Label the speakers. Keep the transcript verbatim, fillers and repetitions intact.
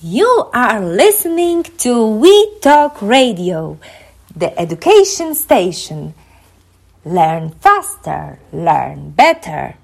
Speaker 1: You are listening to We Talk Radio, the education station. Learn faster, learn better.